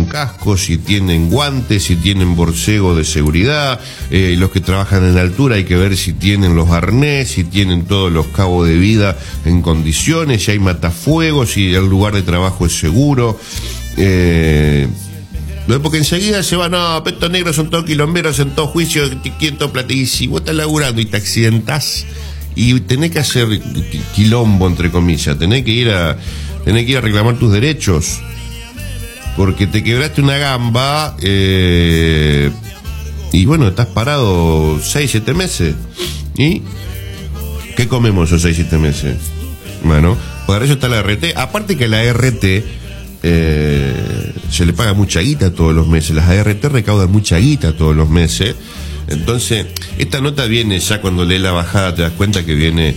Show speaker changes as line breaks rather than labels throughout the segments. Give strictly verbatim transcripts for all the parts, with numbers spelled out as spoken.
con casco, si tienen guantes, si tienen borcego de seguridad. Eh, los que trabajan en altura hay que ver si tienen los arnés, si tienen todos los cabos de vida en condiciones, si hay matafuegos, si el lugar de trabajo es seguro. Eh, porque enseguida se van, no, estos negros son todos quilomberos, en todo juicio, quieren todo plata. Y si vos estás laburando y te accidentás y tenés que hacer quilombo, entre comillas, tenés que ir a tenés que ir a reclamar tus derechos porque te quebraste una gamba, eh, y bueno, estás parado seis, siete meses. ¿Y qué comemos esos seis, siete meses? Bueno, para eso está la R T. Aparte que la R T eh, se le paga mucha guita todos los meses. Las A R T recaudan mucha guita todos los meses. Entonces, esta nota viene ya cuando lees la bajada, te das cuenta que viene,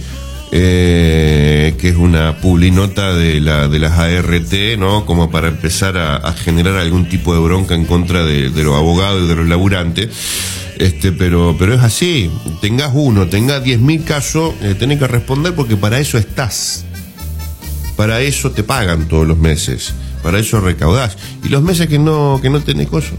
eh, que es una publinota de la de las A R T, ¿no? Como para empezar a, a generar algún tipo de bronca en contra de, de los abogados y de los laburantes. Este, pero, pero es así. Tengas uno, tengas diez mil casos, eh, tenés que responder porque para eso estás. Para eso te pagan todos los meses. Para eso recaudás. Y los meses que no, que no tenés cosas.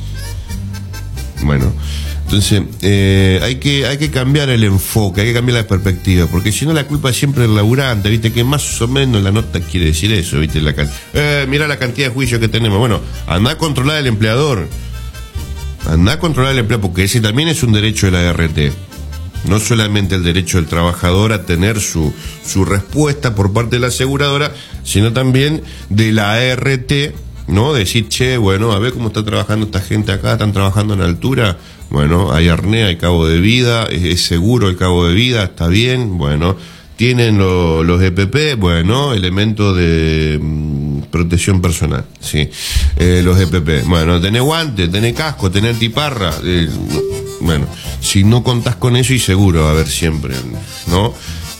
Bueno. Entonces, eh, hay que hay que cambiar el enfoque, hay que cambiar la perspectiva, porque si no la culpa es siempre del laburante, viste, que más o menos la nota quiere decir eso, viste, la eh, mira la cantidad de juicios que tenemos. Bueno, andá a controlar al empleador, andá a controlar al empleador, porque ese también es un derecho de la A R T, no solamente el derecho del trabajador a tener su, su respuesta por parte de la aseguradora, sino también de la A R T, ¿no? Decir, che, bueno, a ver cómo está trabajando esta gente acá, están trabajando en altura. Bueno, hay arnés, hay cabo de vida, es, es seguro el cabo de vida, está bien, bueno, tienen lo, los E P P, bueno, elementos de mm, protección personal, sí, eh, los E P P, bueno, tenés guantes, tenés casco, tenés tiparra, eh, bueno, si no contás con eso y seguro va a haber siempre, ¿no?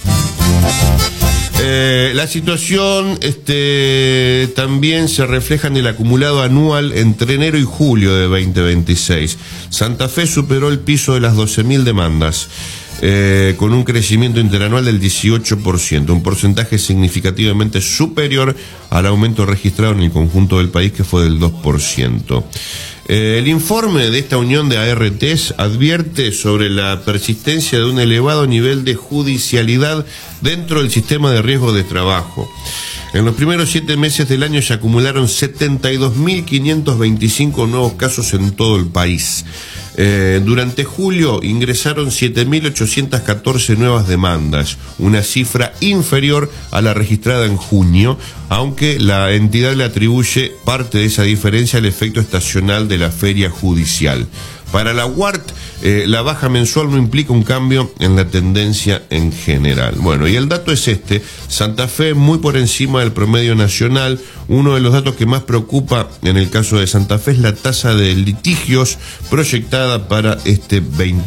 Eh, la situación este, también se refleja en el acumulado anual entre enero y julio de veinte veintiséis. Santa Fe superó el piso de las doce mil demandas, eh, con un crecimiento interanual del dieciocho por ciento, un porcentaje significativamente superior al aumento registrado en el conjunto del país, que fue del dos por ciento. Eh, el informe de esta unión de A R Ts advierte sobre la persistencia de un elevado nivel de judicialidad dentro del sistema de riesgo de trabajo. En los primeros siete meses del año se acumularon setenta y dos mil quinientos veinticinco nuevos casos en todo el país. Eh, durante julio ingresaron siete mil ochocientas catorce nuevas demandas, una cifra inferior a la registrada en junio, aunque la entidad le atribuye parte de esa diferencia al efecto estacional de la feria judicial. Para la U A R T, eh, la baja mensual no implica un cambio en la tendencia en general. Bueno, y el dato es este: Santa Fe muy por encima del promedio nacional. Uno de los datos que más preocupa en el caso de Santa Fe es la tasa de litigios proyectada para este veinte